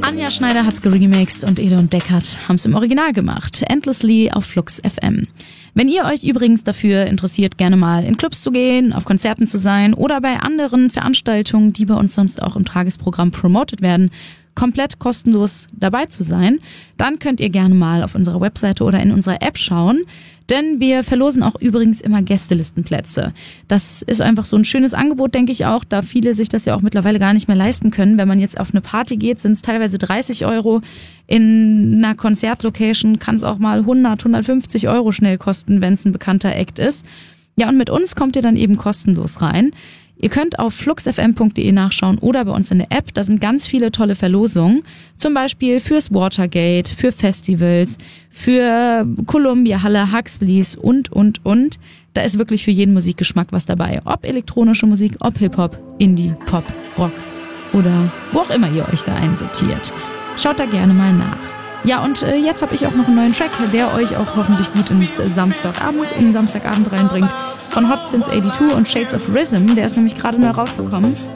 Anja Schneider hat's geremixed und Ede und Deckard haben's im Original gemacht. Endlessly auf Flux FM. Wenn ihr euch übrigens dafür interessiert, gerne mal in Clubs zu gehen, auf Konzerten zu sein oder bei anderen Veranstaltungen, die bei uns sonst auch im Tagesprogramm promotet werden, komplett kostenlos dabei zu sein, dann könnt ihr gerne mal auf unserer Webseite oder in unserer App schauen, denn wir verlosen auch übrigens immer Gästelistenplätze. Das ist einfach so ein schönes Angebot, denke ich auch, da viele sich das ja auch mittlerweile gar nicht mehr leisten können. Wenn man jetzt auf eine Party geht, sind es teilweise 30 Euro. In einer Konzertlocation kann es auch mal 100, 150 Euro schnell kosten, wenn es ein bekannter Act ist. Ja, und mit uns kommt ihr dann eben kostenlos rein. Ihr könnt auf fluxfm.de nachschauen oder bei uns in der App. Da sind ganz viele tolle Verlosungen. Zum Beispiel fürs Watergate, für Festivals, für Columbia Halle, Huxleys und. Da ist wirklich für jeden Musikgeschmack was dabei. Ob elektronische Musik, ob Hip-Hop, Indie, Pop, Rock oder wo auch immer ihr euch da einsortiert. Schaut da gerne mal nach. Ja, und jetzt habe ich auch noch einen neuen Track, der euch auch hoffentlich gut in den Samstagabend reinbringt. Von Hot Since 82 und Shades of Rhythm. Der ist nämlich gerade neu rausgekommen.